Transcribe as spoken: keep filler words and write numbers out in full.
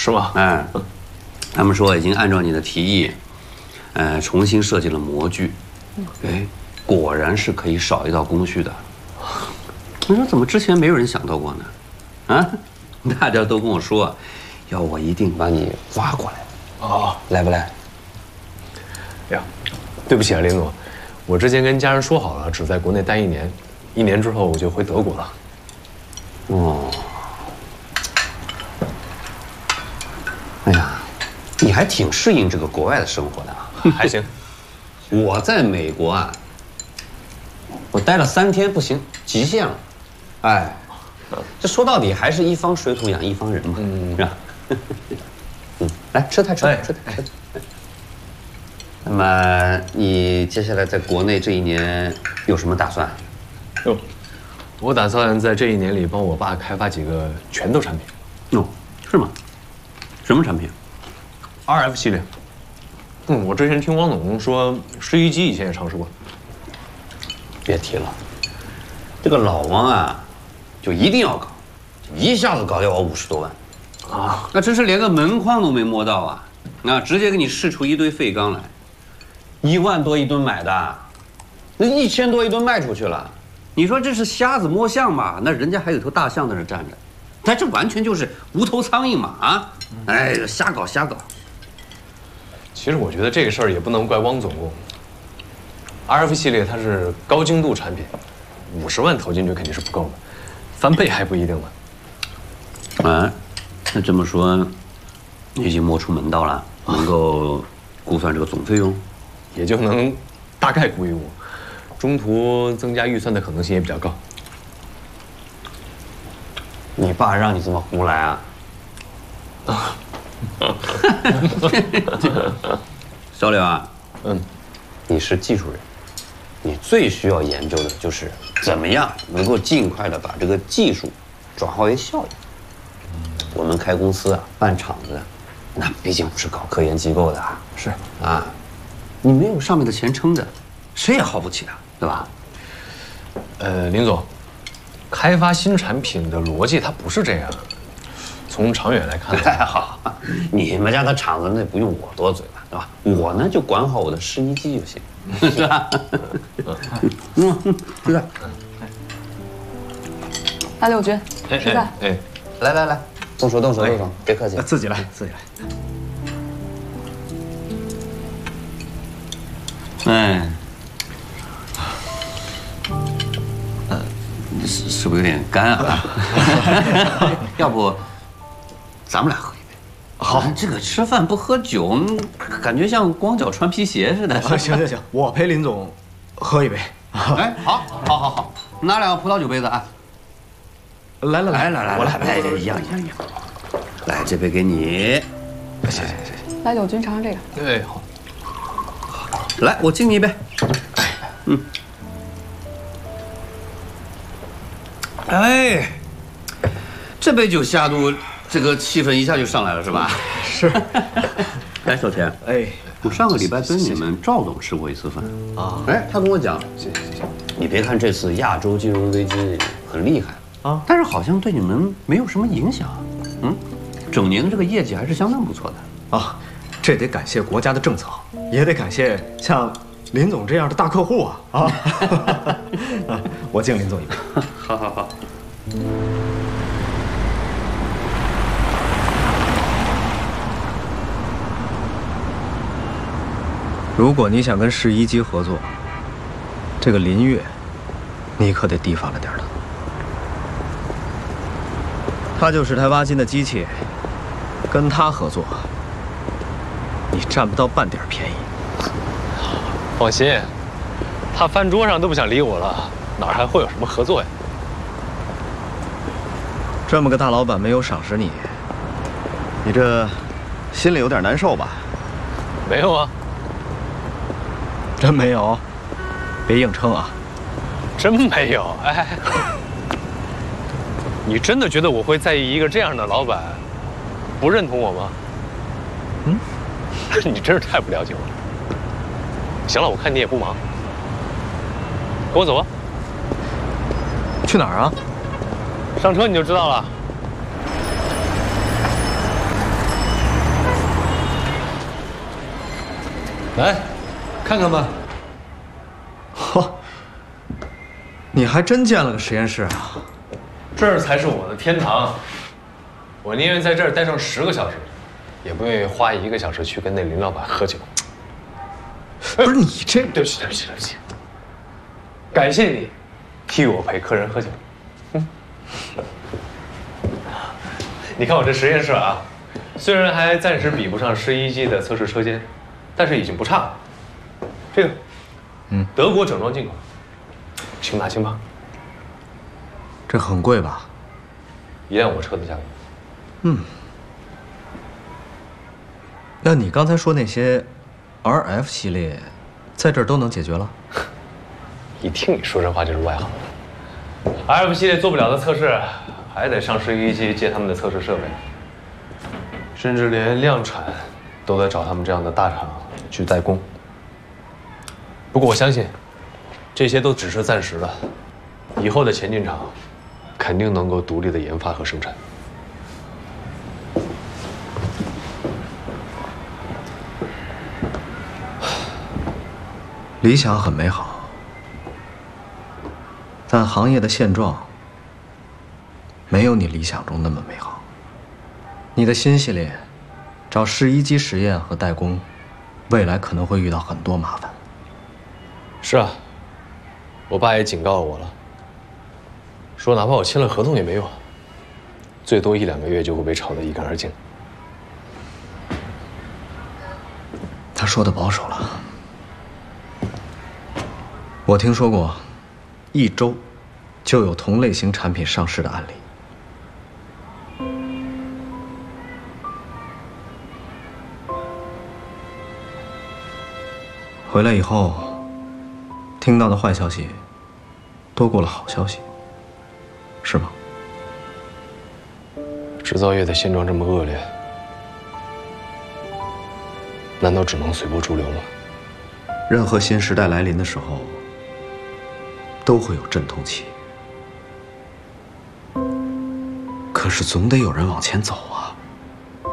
是吗？ 哎，他们说已经按照你的提议，呃，重新设计了模具。哎，果然是可以少一道工序的。你说怎么之前没有人想到过呢？啊，大家都跟我说，要我一定把你挖过来。 哦， 来不来？ 呀，对不起啊，林总，我之前跟家人说好了，只在国内待一年，一年之后我就回德国了。 哦，哎呀，你还挺适应这个国外的生活的啊。 还行。 我在美国啊，我待了三天不行，极限了。哎，这说到底还是一方水土养一方人嘛，嗯，是吧？嗯，来吃菜吃菜吃菜吃菜。那么你接下来在国内这一年有什么打算？ 哟，我打算在这一年里帮我爸开发几个拳头产品。 哦，是吗？什么产品 ？R F 系列。嗯，我之前听汪总说，试衣机以前也尝试过。 别提了，这个老汪啊，就一定要搞，一下子搞掉我五十多万，啊，那真是连个门框都没摸到啊！那直接给你试出一堆废钢来，一万多一吨买的，那一千多一吨卖出去了。你说这是瞎子摸象吧？那人家还有头大象在那站着，他这完全就是无头苍蝇嘛！啊，哎，瞎搞瞎搞。 其实我觉得这个事儿也不能怪汪总工。R F 系列它是高精度产品，五十万投进去肯定是不够的，翻倍还不一定呢。 啊，那这么说，你已经摸出门道了，能够估算这个总费用， 也就能大概估一估，中途增加预算的可能性也比较高。 你爸让你这么胡来啊？啊。小柳啊，嗯，你是技术人，你最需要研究的就是怎么样能够尽快的把这个技术转化为效益。我们开公司啊，办厂子，那毕竟不是搞科研机构的， 是啊，你没有上面的钱撑着，谁也耗不起啊，对吧？ 呃，林总，开发新产品的逻辑它不是这样。从长远来看， 太好，你们家的厂子那不用我多嘴了，对吧？我呢就管好我的试衣机就行，是吧？嗯嗯，知道。 来，柳军，吃菜。 哎， 来来来，动手动手动手，别客气， 自己来自己来。哎，呃，是是不是有点干啊？要不？咱们俩喝一杯。好，这个吃饭不喝酒，感觉像光脚穿皮鞋似的。 行行行，我陪林总喝一杯。 哎，好，好，好，好，拿两个葡萄酒杯子啊。 来来来来来， 我来， 来，一样一样一样。来，这杯给你。 谢谢谢谢。 来，柳军尝尝这个。 哎，好。 来，我敬你一杯。嗯。哎，这杯酒下肚。这个气氛一下就上来了，是吧？ 是。 来，小田，哎，我上个礼拜跟你们赵总吃过一次饭啊。哎，他跟我讲， 谢谢谢谢。 你别看这次亚洲金融危机很厉害啊，但是好像对你们没有什么影响。嗯，整年的这个业绩还是相当不错的啊。这得感谢国家的政策，也得感谢像林总这样的大客户啊啊！啊，我敬林总一杯。 好好好。 如果你想跟试衣机合作，这个林月，你可得提防着点了。他就是台挖金的机器，跟他合作，你占不到半点便宜。 放心，他饭桌上都不想理我了，哪还会有什么合作呀？ 这么个大老板没有赏识你，你这心里有点难受吧？ 没有啊。 真没有，别硬撑啊！ 真没有，哎，你真的觉得我会在意一个这样的老板不认同我吗？嗯，你真是太不了解我了。行了，我看你也不忙，跟我走吧。 去哪儿啊？ 上车你就知道了。 来，看看吧。 嚯，你还真建了个实验室啊！ 这儿才是我的天堂，我宁愿在这儿待上十个小时，也不愿意花一个小时去跟那林老板喝酒。 不是你这…… 对不起，对不起，对不起。感谢你，替我陪客人喝酒。嗯，你看我这实验室啊，虽然还暂时比不上试衣机的测试车间，但是已经不差了。这个，嗯，德国整装进口，轻拿轻放。 这很贵吧？ 一辆我车的价格。 嗯。那你刚才说那些 R F 系列，在这儿都能解决了？ 一听你说这话就是外行。R F 系列做不了的测试，还得上试衣机借他们的测试设备，甚至连量产都得找他们这样的大厂去代工。不过我相信，这些都只是暂时的，以后的前进厂肯定能够独立的研发和生产。 理想很美好，但行业的现状没有你理想中那么美好。你的新系列找试衣机实验和代工，未来可能会遇到很多麻烦。 是啊，我爸也警告我了，说哪怕我签了合同也没用，最多一两个月就会被炒得一干二净。 他说的保守了。我听说过，一周就有同类型产品上市的案例。回来以后，听到的坏消息多过了好消息，是吗？ 制造业的现状这么恶劣，难道只能随波逐流吗？ 任何新时代来临的时候，都会有阵痛期。可是总得有人往前走啊。